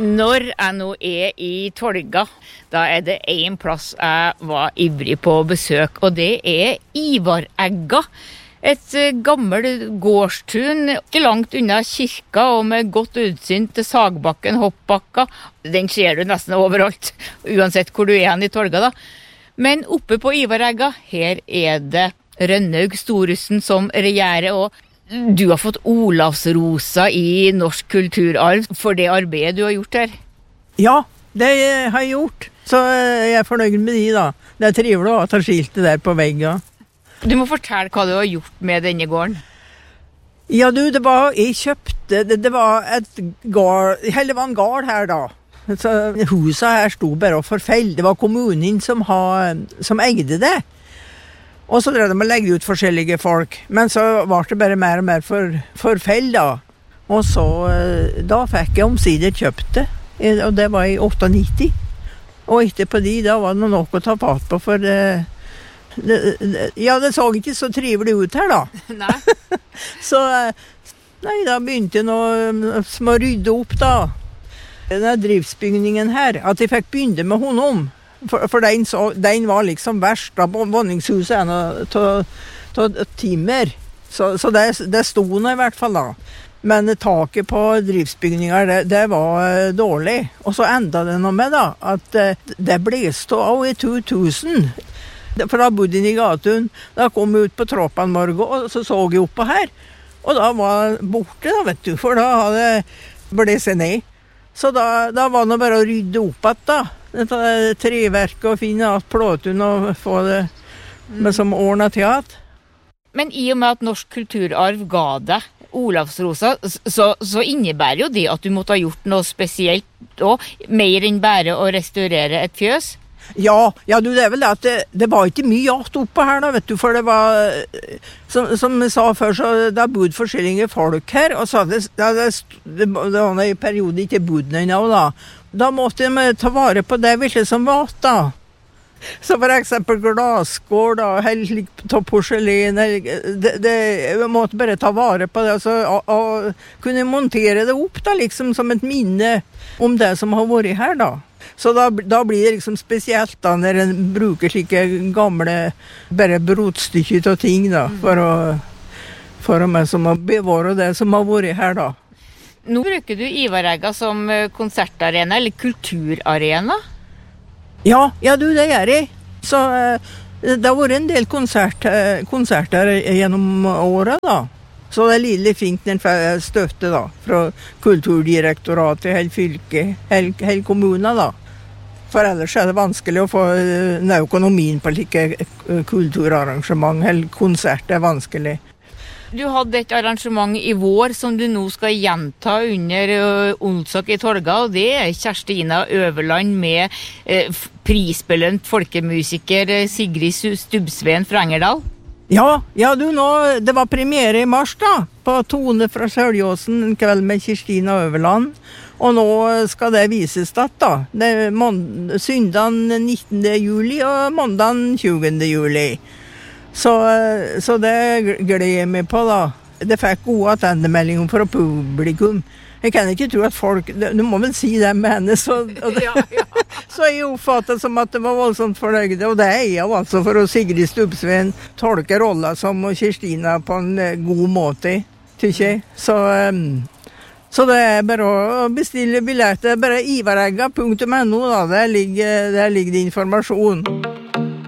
Når jeg nå i Tolga, da det en plass jeg var ivrig på besøk, og det Ivaregga. Et gammelt gårdstun, ikke langt unna kirka og med godt utsyn til Sagbakken, Hoppbakka. Den ser du nesten overalt, uansett hvor du hen i Tolga da. Men oppe på Ivaregga, her det Rønnaug Storussen som regjerer, og du har fått Olavsrosa i Norsk kulturarv for det arbeidet du har gjort her. Ja, det har jeg gjort. Så jeg fornøyd med de da. Det trivelig å ha skiltet der på veggen. Du må fortelle hva du har gjort med denne gården. Ja du, jeg kjøpte, det var det var en gård her da. Så huset her stod bare og forfell. Det var kommunen som eide det. Og så drev de å legge ut forskjellige folk. Men så var det bare mer og mer forfell da. Og så, da fikk jeg omsider kjøpt det. Og det var i 98. Og etterpå da var det noe å ta fatt på, for det så ikke så trivelig ut her da. Nei. Så, da begynte jeg å rydde opp da. Denne driftsbygningen her, at jeg fikk begynne med honom. For den var liksom verst da. Våningshuset av timmer. Så det stod nå i hvert fall da. Men taket på driftsbygninger, det var dårlig. Og så enda det noe med da, at det blåste av i 2000. For da bodde jeg i gatun. Da kom jeg ut på Tråpan morgen, og så jeg oppe her. Og da var jeg borte da, vet du. For da hadde det blåst ned. Så da var det bare å rydde opp at da. Dette treverket og finne at plåtun og få det som ordnet til at. Men i og med at Norsk kulturarv ga deg Olavsrosa, så innebærer jo det at du måtte ha gjort noe spesielt og mer enn bare å restaurere et fjøs. Ja, du, det vel det at det var ikke mye jakt oppe her da, vet du, for det var, som jeg sa før, så det har bodd forskjellige folk her, og så det var en periode ikke bodd noen da. Da måtte de ta vare på det virkelig som var da. Så for eksempel glasskål da, helt av porselen, det måtte bare ta vare på det, og kunne montere det opp da, liksom som et minne om det som har vært her da. Så da blir det liksom spesielt da, når en bruker slike gamle, bare brotstykker av ting da, for å bevare det som har vært her da. Nå bruker du Ivaregga som konsertarena, eller kulturarena? Ja, du, det gjør jeg. Så det har vært en del konserter gjennom året da. Så det litt fint når en får støtte da, fra Kulturdirektoratet, hele fylket, hele kommunen da. For ellers det vanskelig å få økonomien på like kulturarrangement, hele konsert vanskelig. Du hadde et arrangement i vår som du nå skal gjenta under Olsok i Tolga, og det Kjerstina Øverland med prisbelønt folkemusiker Sigrid Stubbsveen fra Engerdal. Ja du, det var premiere i mars da, på Tone fra Søljåsen, en kveld med Kjerstina Øverland, og nå skal det vises da. Det søndagen 19. juli og mandagen 20. juli. Så det gleder jeg meg på da. Det fikk gode attendemeldinger fra publikum. Jeg kan ikke tro at folk, du må vel si det med henne, så jeg oppfattet som at det var voldsomt fornøyde, og det jeg jo altså for å Sigrid Stubbsveen tolke rollen som Kjerstina på en god måte, tykker jeg. Så det bare å bestille billetter, bare ivaregga.no da, der ligger det informasjon.